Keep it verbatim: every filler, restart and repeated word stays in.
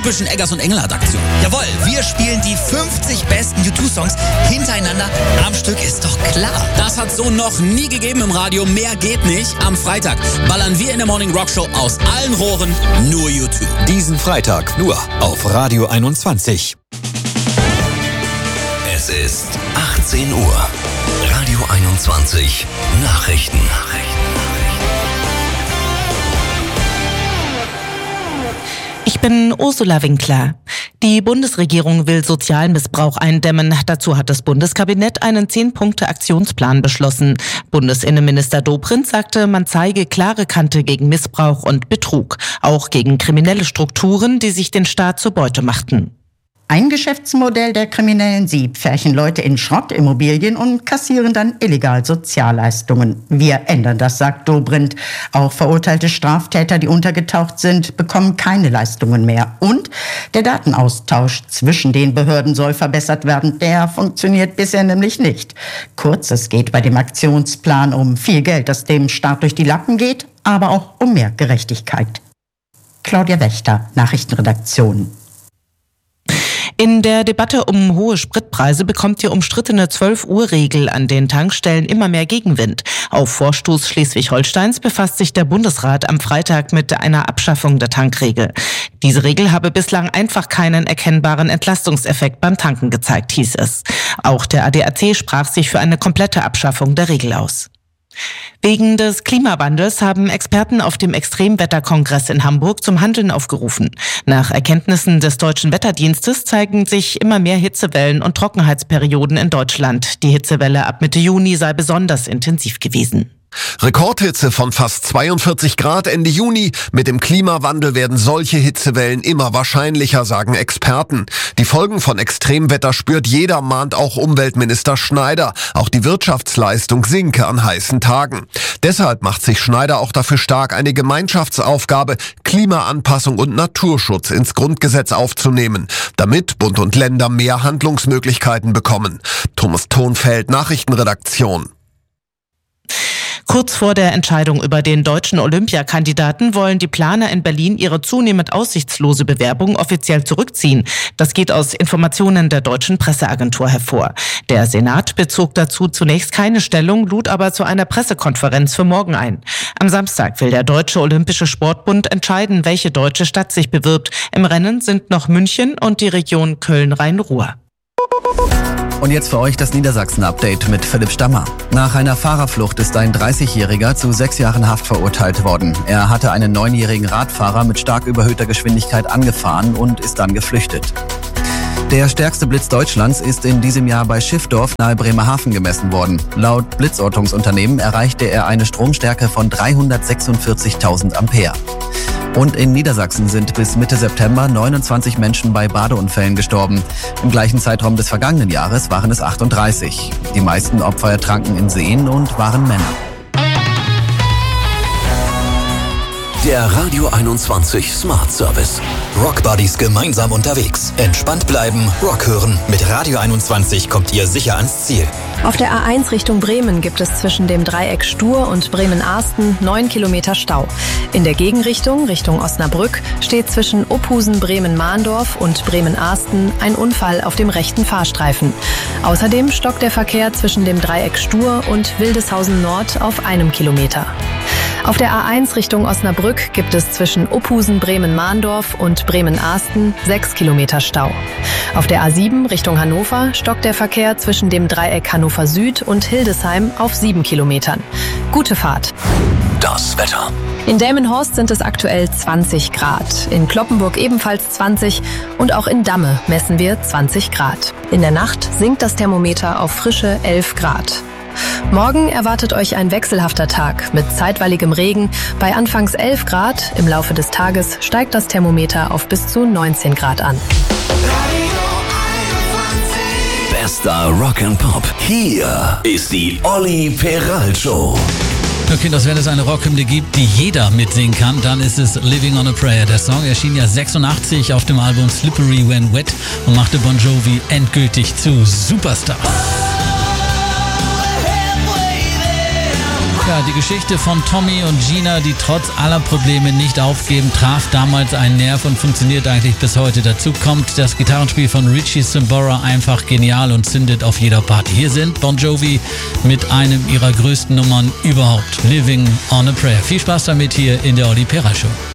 Bisschen Eggers und Engelhardt-Aktion. Jawohl, wir spielen die fünfzig besten U zwei Songs hintereinander am Stück, ist doch klar. Das hat so noch nie gegeben im Radio, mehr geht nicht. Am Freitag ballern wir in der Morning Rock Show aus allen Rohren nur U zwei. Diesen Freitag nur auf Radio einundzwanzig. Es ist achtzehn Uhr. Radio einundzwanzig. Nachrichten. Ich bin Ursula Winkler. Die Bundesregierung will Sozialmissbrauch eindämmen. Dazu hat das Bundeskabinett einen zehn-Punkte-Aktionsplan beschlossen. Bundesinnenminister Dobrindt sagte, man zeige klare Kante gegen Missbrauch und Betrug, auch gegen kriminelle Strukturen, die sich den Staat zur Beute machten. Ein Geschäftsmodell der Kriminellen: Sie pferchen Leute in Schrottimmobilien und kassieren dann illegal Sozialleistungen. Wir ändern das, sagt Dobrindt. Auch verurteilte Straftäter, die untergetaucht sind, bekommen keine Leistungen mehr. Und der Datenaustausch zwischen den Behörden soll verbessert werden. Der funktioniert bisher nämlich nicht. Kurz, es geht bei dem Aktionsplan um viel Geld, das dem Staat durch die Lappen geht, aber auch um mehr Gerechtigkeit. Claudia Wächter, Nachrichtenredaktion. In der Debatte um hohe Spritpreise bekommt die umstrittene zwölf-Uhr-Regel an den Tankstellen immer mehr Gegenwind. Auf Vorstoß Schleswig-Holsteins befasst sich der Bundesrat am Freitag mit einer Abschaffung der Tankregel. Diese Regel habe bislang einfach keinen erkennbaren Entlastungseffekt beim Tanken gezeigt, hieß es. Auch der A D A C sprach sich für eine komplette Abschaffung der Regel aus. Wegen des Klimawandels haben Experten auf dem Extremwetterkongress in Hamburg zum Handeln aufgerufen. Nach Erkenntnissen des Deutschen Wetterdienstes zeigen sich immer mehr Hitzewellen und Trockenheitsperioden in Deutschland. Die Hitzewelle ab Mitte Juni sei besonders intensiv gewesen. Rekordhitze von fast zweiundvierzig Grad Ende Juni. Mit dem Klimawandel werden solche Hitzewellen immer wahrscheinlicher, sagen Experten. Die Folgen von Extremwetter spürt jeder, mahnt auch Umweltminister Schneider. Auch die Wirtschaftsleistung sinke an heißen Tagen. Deshalb macht sich Schneider auch dafür stark, eine Gemeinschaftsaufgabe, Klimaanpassung und Naturschutz ins Grundgesetz aufzunehmen, damit Bund und Länder mehr Handlungsmöglichkeiten bekommen. Thomas Thonfeld, Nachrichtenredaktion. Kurz vor der Entscheidung über den deutschen Olympiakandidaten wollen die Planer in Berlin ihre zunehmend aussichtslose Bewerbung offiziell zurückziehen. Das geht aus Informationen der deutschen Presseagentur hervor. Der Senat bezog dazu zunächst keine Stellung, lud aber zu einer Pressekonferenz für morgen ein. Am Samstag will der Deutsche Olympische Sportbund entscheiden, welche deutsche Stadt sich bewirbt. Im Rennen sind noch München und die Region Köln-Rhein-Ruhr. Und jetzt für euch das Niedersachsen-Update mit Philipp Stammer. Nach einer Fahrerflucht ist ein dreißigjähriger zu sechs Jahren Haft verurteilt worden. Er hatte einen neunjährigen Radfahrer mit stark überhöhter Geschwindigkeit angefahren und ist dann geflüchtet. Der stärkste Blitz Deutschlands ist in diesem Jahr bei Schiffdorf nahe Bremerhaven gemessen worden. Laut Blitzortungsunternehmen erreichte er eine Stromstärke von dreihundertsechsundvierzigtausend Ampere. Und in Niedersachsen sind bis Mitte September neunundzwanzig Menschen bei Badeunfällen gestorben. Im gleichen Zeitraum des vergangenen Jahres waren es achtunddreißig. Die meisten Opfer ertranken in Seen und waren Männer. Der Radio einundzwanzig Smart Service. Rock Buddies gemeinsam unterwegs. Entspannt bleiben, Rock hören. Mit Radio einundzwanzig kommt ihr sicher ans Ziel. Auf der A eins Richtung Bremen gibt es zwischen dem Dreieck Stur und Bremen-Arsten neun Kilometer Stau. In der Gegenrichtung, Richtung Osnabrück, steht zwischen Ophusen Bremen-Mahndorf und Bremen-Arsten ein Unfall auf dem rechten Fahrstreifen. Außerdem stockt der Verkehr zwischen dem Dreieck Stur und Wildeshausen Nord auf einem Kilometer. Auf der A eins Richtung Osnabrück gibt es zwischen Ophusen Bremen-Mahndorf und Bremen-Arsten sechs Kilometer Stau. Auf der A sieben Richtung Hannover stockt der Verkehr zwischen dem Dreieck Hannover Süd und Hildesheim auf sieben Kilometern. Gute Fahrt. Das Wetter. In Delmenhorst sind es aktuell zwanzig Grad, in Cloppenburg ebenfalls zwanzig und auch in Damme messen wir zwanzig Grad. In der Nacht sinkt das Thermometer auf frische elf Grad. Morgen erwartet euch ein wechselhafter Tag mit zeitweiligem Regen. Bei anfangs elf Grad, im Laufe des Tages steigt das Thermometer auf bis zu neunzehn Grad an. Bester Rock and Pop. Hier ist die Olli Peral Show. Okay, das wenn es eine Rockhymne gibt, die jeder mitsingen kann, dann ist es Living on a Prayer. Der Song erschien ja sechsundachtzig auf dem Album Slippery When Wet und machte Bon Jovi endgültig zu Superstar. Ja, die Geschichte von Tommy und Gina, die trotz aller Probleme nicht aufgeben, traf damals einen Nerv und funktioniert eigentlich bis heute. Dazu kommt das Gitarrenspiel von Richie Sambora einfach genial und zündet auf jeder Party. Hier sind Bon Jovi mit einem ihrer größten Nummern überhaupt, Living on a Prayer. Viel Spaß damit hier in der Olli Pera Show.